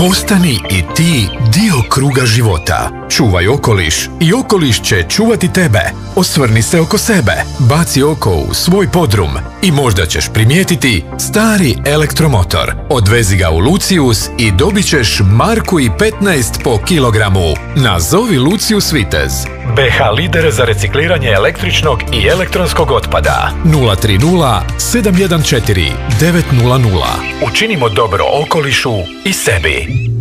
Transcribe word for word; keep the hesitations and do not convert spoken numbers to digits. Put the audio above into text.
Postani i ti dio kruga života. Čuvaj okoliš i okoliš će čuvati tebe. Osvrni se oko sebe, baci oko u svoj podrum i možda ćeš primijetiti stari elektromotor. Odvezi ga u Lucius i dobit ćeš marku i petnaest po kilogramu. Nazovi Lucius Vitez. B H lider za recikliranje električnog i elektronskog otpada. nula tri nula sedam jedan četiri devet nula nula. Učinimo dobro okolišu i sebi.